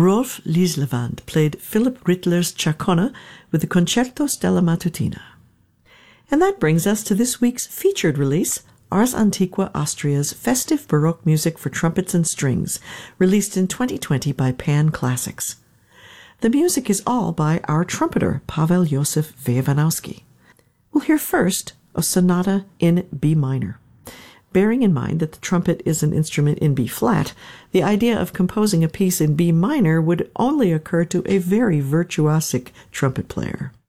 Rolf Lieslevand played Philipp Rittler's Chacona with the Concerto Stella Matutina. And that brings us to this week's featured release, Ars Antiqua Austria's festive Baroque music for trumpets and strings, released in 2020 by Pan Classics. The music is all by our trumpeter, Pavel Josef Wejewanowski. We'll hear first a sonata in B minor. Bearing in mind that the trumpet is an instrument in B flat, the idea of composing a piece in B minor would only occur to a very virtuosic trumpet player.